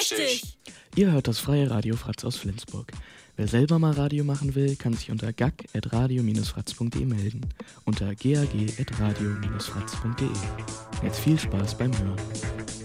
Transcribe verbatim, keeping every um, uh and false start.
Richtig! Ihr hört das freie Radio Fratz aus Flensburg. Wer selber mal Radio machen will, kann sich unter gag at radio fratz punkt de melden. Unter gag at radio fratz punkt de. Jetzt viel Spaß beim Hören.